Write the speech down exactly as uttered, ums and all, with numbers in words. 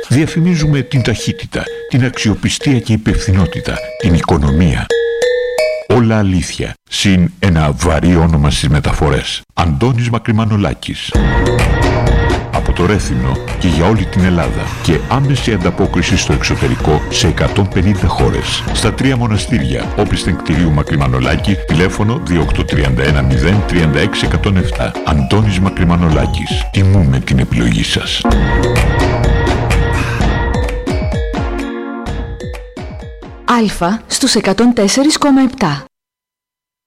Διαφημίζουμε την ταχύτητα, την αξιοπιστία και υπευθυνότητα, την οικονομία. Όλα αλήθεια, συν ένα βαρύ όνομα στις μεταφορές. Αντώνης Μακρυμανολάκης. Από το Ρέθυμνο και για όλη την Ελλάδα και άμεση ανταπόκριση στο εξωτερικό σε εκατόν πενήντα χώρες. Στα τρία μοναστήρια, όπισθεν κτηρίου Μακρυμανολάκη, τηλέφωνο δύο οκτώ τρία ένα μηδέν τρία έξι ένα μηδέν επτά. Αντώνης Μακρυμανολάκης. Τιμούμε την επιλογή σας. Αλφα στους εκατόν τέσσερα κόμμα επτά.